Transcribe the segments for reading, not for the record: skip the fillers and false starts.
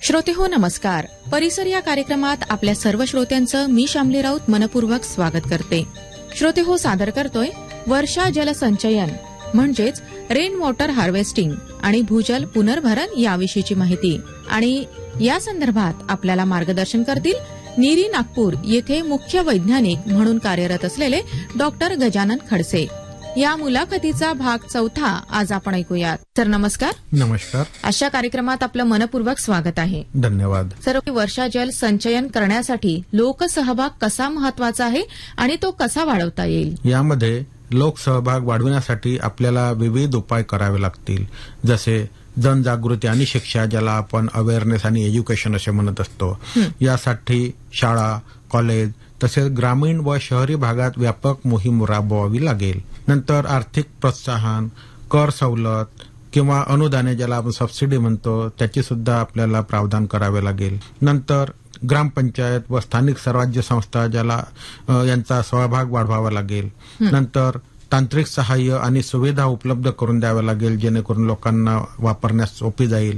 श्रोतेहो नमस्कार. परिसर या कार्यक्रमात आपल्या सर्व श्रोत्यांचं मी शामली राऊत मनपूर्वक स्वागत करते. श्रोतेहो सादर करतोय वर्षा जल संचयन म्हणजेच रेन वॉटर हार्वेस्टिंग आणि भूजल पुनर्भरण याविषयीची माहिती. आणि या संदर्भात आपल्याला मार्गदर्शन करतील नीरी नागपूर येथे मुख्य वैज्ञानिक म्हणून कार्यरत असलेले डॉक्टर गजानन खडसे. या मुलाखतीचा भाग 4 आज आपण ऐकूयात. सर नमस्कार. नमस्कार. अशा कार्यक्रमात आपलं मनपूर्वक स्वागत आहे. धन्यवाद. सर, वर्षा जल संचयन करण्यासाठी लोकसहभाग कसा महत्वाचा आहे आणि तो कसा वाढवता येईल? यामध्ये लोकसहभाग वाढविण्यासाठी आपल्याला विविध उपाय करावे लागतील, जसे जनजागृती आणि शिक्षा, ज्याला आपण अवेअरनेस आणि एज्युकेशन असे म्हणत असतो. यासाठी शाळा, कॉलेज तसेच ग्रामीण व शहरी भागात व्यापक मोहीम राबवावी लागेल. नंतर आर्थिक प्रोत्साहन, कर सवलत किंवा अनुदाने, ज्याला आपण सबसिडी म्हणतो, त्याची सुद्धा आपल्याला प्रावधान करावे लागेल. नंतर ग्रामपंचायत व स्थानिक स्वराज्य संस्था, ज्याला यांचा सहभाग वाढवावा लागेल. नंतर तांत्रिक सहाय्य आणि सुविधा उपलब्ध करून द्याव्या लागेल, जेणेकरून लोकांना वापरण्यास सोपी जाईल.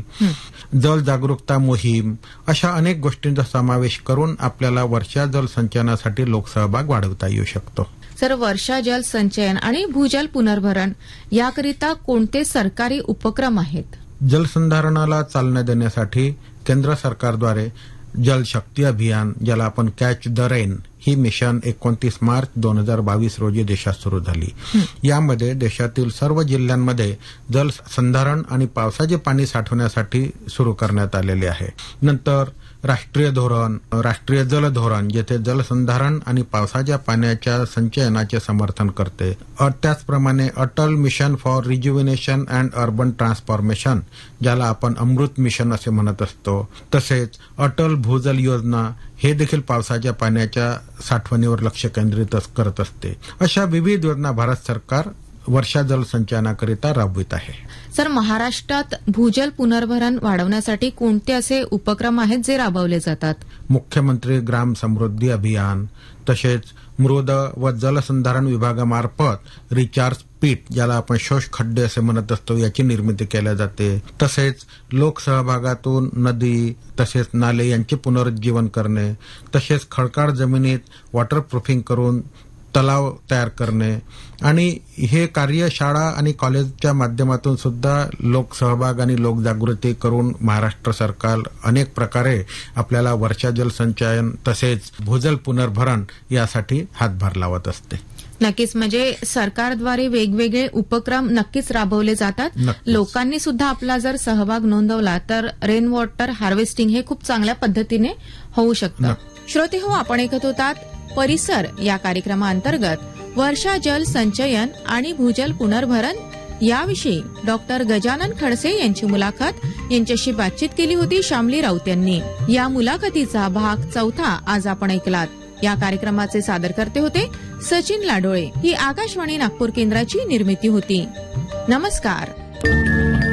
जल जागरूकता मोहीम, अशा अनेक गोष्टींचा समावेश करून आपल्याला वर्षा जल संचयनासाठी लोकसहभाग वाढवता येऊ शकतो. सर, वर्षा जल संचयन आणि भूजल पुनर्भरण याकरिता कोणते सरकारी उपक्रम आहेत? जलसंधारणाला चालना देण्यासाठी केंद्र सरकारद्वारे जल शक्ती अभियान, ज्याला आपण catch the rain, he mission 29 March 2022 रोजी देशात सुरू झाली. यामध्ये देशातील सर्व जिल्ह्यांमध्ये जलसंधारण आणि पावसाचे पाणी साठवण्यासाठी सुरू करण्यात आलेले आहे. नंतर राष्ट्रीय धोरण, राष्ट्रीय जल धोरण, जेथे जलसंधारण आणि पावसाच्या पाण्याच्या संचयनाचे समर्थन करते. त्याचप्रमाणे Atal mission for रिज्युव्हिनेशन and urban transformation, ज्याला आपण अमृत मिशन असे म्हणत असतो. तसेच अटल भूजल योजना, हे देखील पावसाच्या पाण्याच्या साठवणीवर लक्ष केंद्रित करत असते. अशा विविध योजना भारत सरकार वर्षा जल संचयनाकरिता राबवित आहे. सर, महाराष्ट्रात भूजल पुनर्भरण वाढवण्यासाठी कोणते असे उपक्रम आहेत जे राबवले जातात? मुख्यमंत्री ग्राम समृद्धी अभियान, तसेच मृद व जलसंधारण विभागामार्फत रिचार्ज पीट, ज्याला आपण शोष खड्डे असे म्हणत असतो, याची निर्मिती केली जाते. तसेच लोकसहभागातून नदी तसेच नाले यांचे पुनरुज्जीवन करणे, तसेच खडकाळ जमिनीत वॉटरप्रूफिंग करून तलाव तयार करणे, आणि हे कार्य शाळा आणि कॉलेजच्या माध्यमातून सुद्धा लोकसहभाग आणि लोकजागृती करून महाराष्ट्र सरकार अनेक प्रकारे आपल्याला वर्षा जल संचयन तसेच भूजल पुनर्भरण यासाठी हातभार लावत असते. नक्कीच, म्हणजे सरकारद्वारे वेगवेगळे उपक्रम नक्कीच राबवले जातात. लोकांनी सुद्धा आपला जर सहभाग नोंदवला तर रेन वॉटर हार्वेस्टिंग हे खूप चांगल्या पद्धतीने होऊ शकतं. श्रोतेहो, आपण ऐकत होतात परिसर या कार्यक्रमाअंतर्गत वर्षा जल संचयन आणि भूजल पुनर्भरण याविषयी डॉक्टर गजानन खडसे यांची मुलाखत. यांच्याशी बातचीत केली होती शामली राऊत यांनी. या मुलाखतीचा भाग 4 आज आपण ऐकलात. या कार्यक्रमाचे सादरकर्ते होते सचिन लाडोळे. ही आकाशवाणी नागपूर केंद्राची निर्मिती होती. नमस्कार.